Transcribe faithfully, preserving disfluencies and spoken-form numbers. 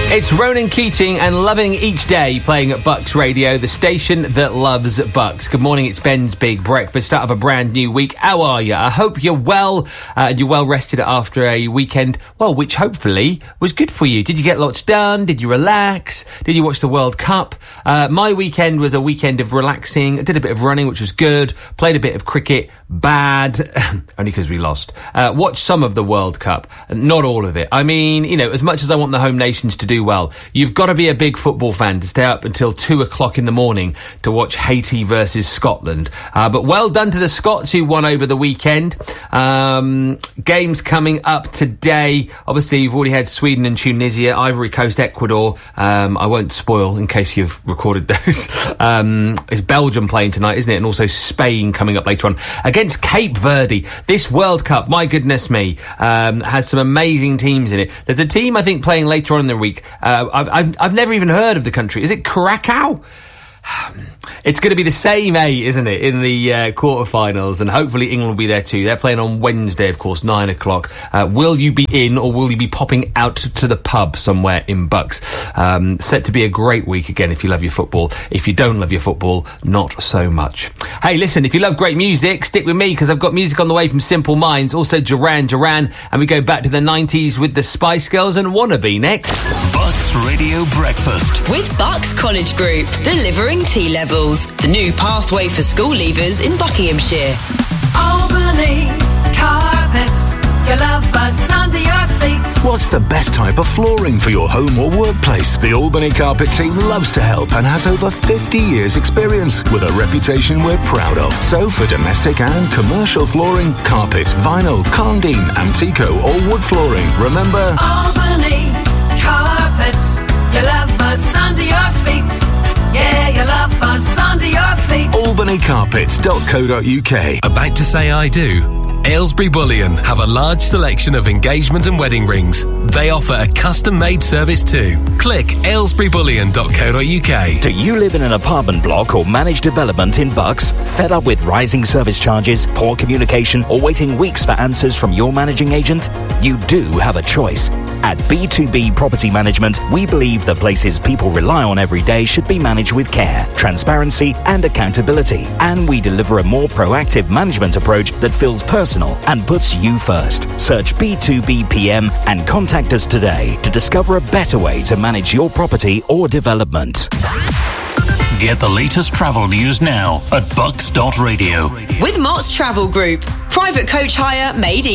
It's Ronan Keating and Loving Each Day playing at Bucks Radio, the station that loves Bucks. Good morning, it's Ben's Big Breakfast, start of a brand new week. How are you? I hope you're well uh, and you're well rested after a weekend, well, which hopefully was good for you. Did you get lots done? Did you relax? Did you watch the World Cup? Uh, my weekend was a weekend of relaxing. I did a bit of running, which was good. Played a bit of cricket. Bad. Only because we lost. Uh, watched some of the World Cup. Not all of it. I mean, you know, as much as I want the home nations to do well, you've got to be a big football fan to stay up until two o'clock in the morning to watch Haiti versus Scotland. Uh, but well done to the Scots who won over the weekend. Um, games coming up today. Obviously, you've already had Sweden and Tunisia, Ivory Coast, Ecuador. Um, I won't spoil in case you've recorded those. um, it's Belgium playing tonight, isn't it? And also Spain coming up later on against Cape Verde. This World Cup, my goodness me, um, has some amazing teams in it. There's a team, I think, playing later on in the week. Uh, I've, I've, I've never even heard of the country. Is it Curacao? It's going to be the same eight, isn't it, in the uh, quarterfinals, and hopefully England will be there too. They're playing on Wednesday, of course, nine o'clock. Uh, will you be in, or will you be popping out to the pub somewhere in Bucks? Um, set to be a great week again if you love your football. If you don't love your football, not so much. Hey, listen, if you love great music, stick with me because I've got music on the way from Simple Minds, also Duran Duran, and we go back to the nineties with the Spice Girls and Wannabe next. Bucks Radio Breakfast with Bucks College Group, delivering T levels. The new pathway for school leavers in Buckinghamshire. Albany Carpets, you love us under your feet. What's the best type of flooring for your home or workplace? The Albany Carpet team loves to help and has over fifty years experience with a reputation we're proud of. So for domestic and commercial flooring, carpet, vinyl, Condine, Antico or wood flooring, remember Albany Carpets, you love us under your feet. Yeah, you love us under your feet. albany carpets dot co dot uk. About to say I do? Aylesbury Bullion have a large selection of engagement and wedding rings. They offer a custom-made service too. Click aylesbury bullion dot co dot uk. Do you live in an apartment block or managed development in Bucks? Fed up with rising service charges, poor communication, or waiting weeks for answers from your managing agent? You do have a choice. At B two B Property Management, we believe the places people rely on every day should be managed with care, transparency, and accountability. And we deliver a more proactive management approach that feels personal and puts you first. Search B two B P M and contact us today to discover a better way to manage your property or development. Get the latest travel news now at bucks dot radio. With Mott's Travel Group, private coach hire made easy.